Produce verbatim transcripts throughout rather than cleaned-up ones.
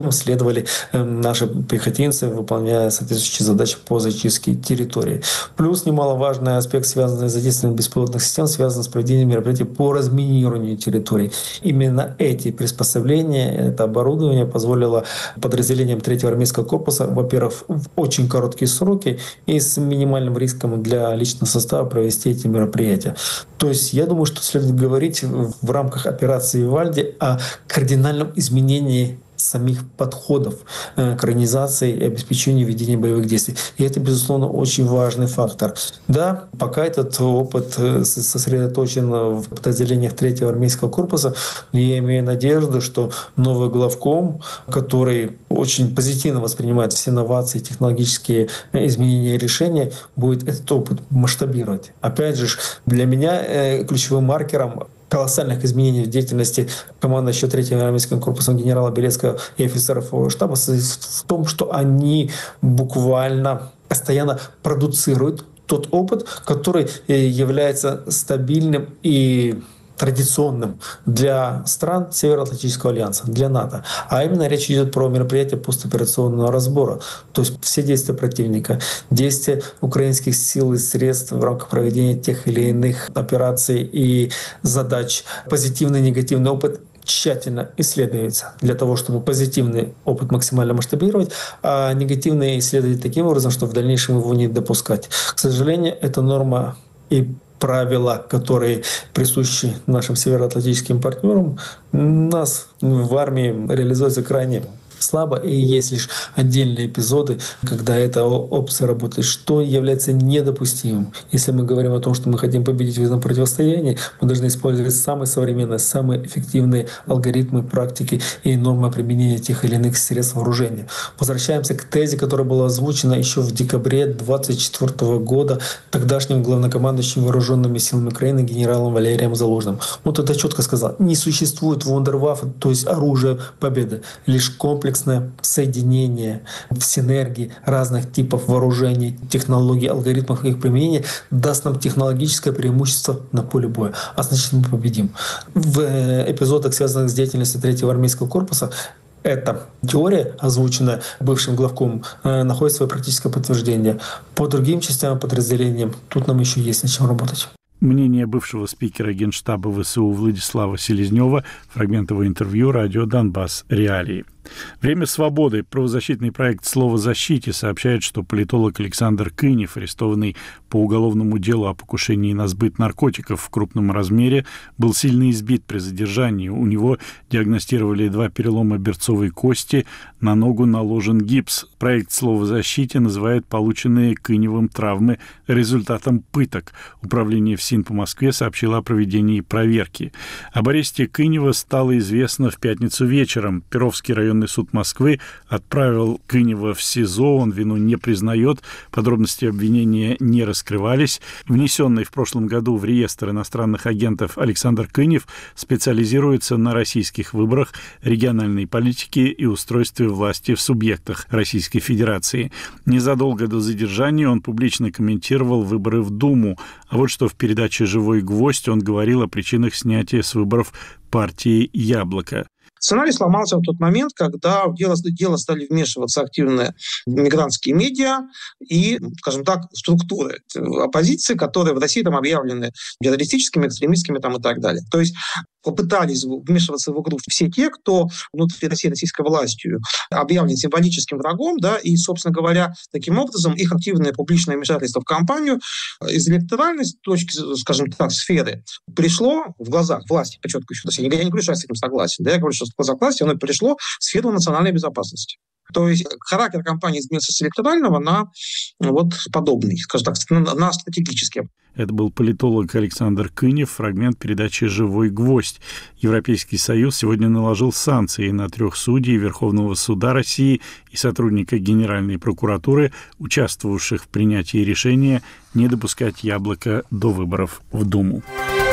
следовали наши пехотинцы, выполняя соответствующие задачи по зачистке территории. Плюс немаловажный аспект, связанный с задействованием беспилотных систем, связан с проведением мероприятий по разминированию территорий. Именно эти приспособления, это оборудование позволило подразделениям третьего армейского корпуса, во-первых, в очень короткие сроки и с минимальным риском для личного состава провести эти мероприятия. То есть я думаю, что следует говорить в рамках операции «Вивальди» о кардинальном изменении самих подходов к организации и обеспечению ведения боевых действий. И это, безусловно, очень важный фактор. Да, пока этот опыт сосредоточен в подразделениях третьего армейского корпуса, но я имею надежду, что новый главком, который очень позитивно воспринимает все инновации, технологические изменения и решения, будет этот опыт масштабировать. Опять же, для меня ключевым маркером колоссальных изменений в деятельности командующего третьего армейским корпусом генерала Белецкого и офицеров его штаба в том, что они буквально постоянно продуцируют тот опыт, который является стабильным и традиционным для стран Североатлантического альянса, для НАТО. А именно речь идет про мероприятия постоперационного разбора. То есть все действия противника, действия украинских сил и средств в рамках проведения тех или иных операций и задач, позитивный и негативный опыт тщательно исследуется для того, чтобы позитивный опыт максимально масштабировать, а негативный исследовать таким образом, чтобы в дальнейшем его не допускать. К сожалению, эта норма и правила, которые присущи нашим североатлантическим партнерам, у нас в армии реализуются крайне слабо, и есть лишь отдельные эпизоды, когда эта опция работает, что является недопустимым. Если мы говорим о том, что мы хотим победить в этом противостоянии, мы должны использовать самые современные, самые эффективные алгоритмы, практики и нормы применения тех или иных средств вооружения. Возвращаемся к тезе, которая была озвучена еще в декабре две тысячи двадцать четвёртого года тогдашним главнокомандующим вооруженными силами Украины генералом Валерием Залужным. Он тогда четко сказал: не существует вундерваффе, то есть оружие победы, лишь комплекс соединение в синергии разных типов вооружений, технологий, алгоритмов их применения даст нам технологическое преимущество на поле боя. А значит, мы победим. В эпизодах, связанных с деятельностью третьего армейского корпуса, эта теория, озвученная бывшим главком, находит свое практическое подтверждение. По другим частям подразделениям тут нам еще есть над чем работать. Мнение бывшего спикера Генштаба ВСУ Владислава Селезнева, фрагментовое интервью радио «Донбасс. Реалии». «Время свободы». Правозащитный проект «Слово защите» сообщает, что политолог Александр Кынев, арестованный по уголовному делу о покушении на сбыт наркотиков в крупном размере, был сильно избит при задержании. У него диагностировали два перелома берцовой кости, на ногу наложен гипс. Проект «Слово защите» называет полученные Кыневым травмы результатом пыток. Управление ФСИН по Москве сообщило о проведении проверки. Об аресте Кынева стало известно в пятницу вечером. Перовский район Районный суд Москвы отправил Кынева в СИЗО. Он вину не признает. Подробности обвинения не раскрывались. Внесенный в прошлом году в реестр иностранных агентов Александр Кынев специализируется на российских выборах, региональной политике и устройстве власти в субъектах Российской Федерации. Незадолго до задержания он публично комментировал выборы в Думу. А вот что в передаче «Живой гвоздь» он говорил о причинах снятия с выборов партии «Яблоко». Сценарий сломался в тот момент, когда в дело, дело стали вмешиваться активные мигрантские медиа и, скажем так, структуры оппозиции, которые в России там объявлены террористическими, экстремистскими там, и так далее. То есть попытались вмешиваться в игру все те, кто внутри России российской властью объявлен символическим врагом, да, и, собственно говоря, таким образом их активное публичное вмешательство в кампанию из электоральной точки, скажем так, сферы пришло в глазах власти, подчеркиваю, я не говорю, что я с этим согласен, да, я говорю, что в глазах власти оно пришло в сферу национальной безопасности. То есть характер кампании изменился с электорального на вот подобный, скажем так, на стратегический. Это был политолог Александр Кынев, фрагмент передачи «Живой гвоздь». Европейский Союз сегодня наложил санкции на трех судей Верховного суда России и сотрудника Генеральной прокуратуры, участвовавших в принятии решения не допускать «Яблоко» до выборов в Думу.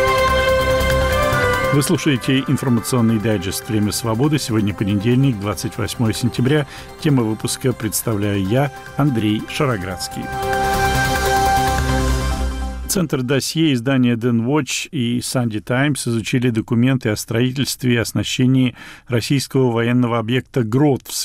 Вы слушаете информационный дайджест «Время свободы». Сегодня понедельник, двадцать восьмое сентября. Тема выпуска представляю я, Андрей Шароградский. Центр досье издания Дэн Watch и Sunday Times изучили документы о строительстве и оснащении российского военного объекта «Грот» в